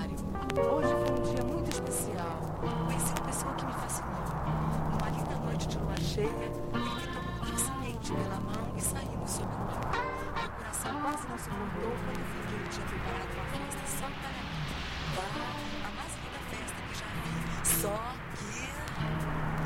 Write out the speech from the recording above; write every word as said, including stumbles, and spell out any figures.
Mário. Hoje foi um dia muito especial. Conheci uma pessoa que me fascinou. Numa linda noite de lua cheia, ele me tomou fortemente pela mão e saímos sob o mar. Meu coração quase não suportou quando vi que ele tinha preparado uma festa só para